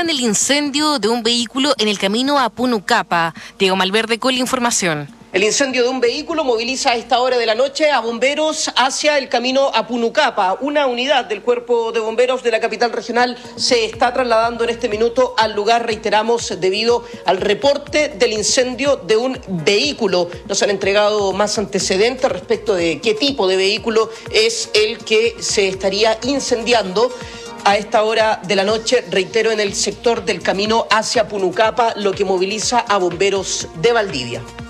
investigan el incendio de un vehículo en el camino a Punucapa. Diego Malverde con la información. El incendio de un vehículo moviliza a esta hora de la noche a bomberos hacia el camino a Punucapa. Una unidad del Cuerpo de Bomberos de la capital regional se está trasladando en este minuto al lugar, reiteramos, debido al reporte del incendio de un vehículo. Nos han entregado más antecedentes respecto de qué tipo de vehículo es el que se estaría incendiando a esta hora de la noche, reitero, en el sector del camino hacia Punucapa, lo que moviliza a bomberos de Valdivia.